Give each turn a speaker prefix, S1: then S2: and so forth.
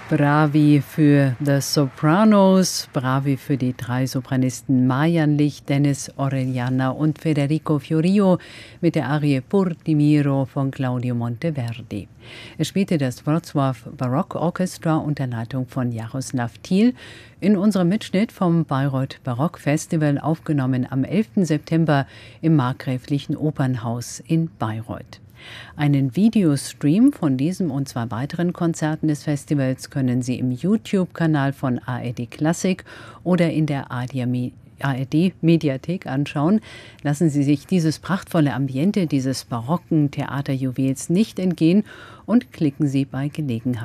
S1: Bravi für The Sopranos, Bravi für die 3 Sopranisten Marian Lich, Dennis Orellana und Federico Fiorio mit der Arie Pur di Miro von Claudio Monteverdi. Es spielte das Wrocław Baroque Orchestra unter Leitung von Jaroslav Thiel in unserem Mitschnitt vom Bayreuth Barock Festival, aufgenommen am 11. September im Markgräflichen Opernhaus in Bayreuth. Einen Videostream von diesem und 2 weiteren Konzerten des Festivals können Sie im YouTube-Kanal von ARD Klassik oder in der ARD-Mediathek anschauen. Lassen Sie sich dieses prachtvolle Ambiente dieses barocken Theaterjuwels nicht entgehen und klicken Sie bei Gelegenheit